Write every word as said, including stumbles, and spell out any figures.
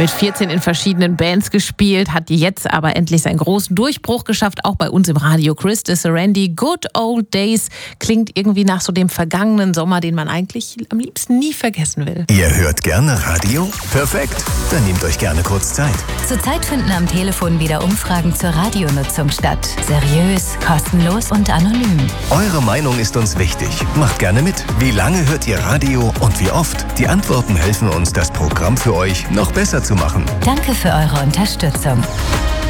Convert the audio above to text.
Mit vierzehn in verschiedenen Bands gespielt, hat jetzt aber endlich seinen großen Durchbruch geschafft, auch bei uns im Radio. Chris Disserandy, Good Old Days, klingt irgendwie nach so dem vergangenen Sommer, den man eigentlich am liebsten nie vergessen will. Ihr hört gerne Radio? Perfekt, dann nehmt euch gerne kurz Zeit. Zurzeit finden am Telefon wieder Umfragen zur Radionutzung statt. Seriös, kostenlos und anonym. Eure Meinung ist uns wichtig. Macht gerne mit. Wie lange hört ihr Radio und wie oft? Die Antworten helfen uns, das Programm für euch noch besser zu machen. Danke für eure Unterstützung.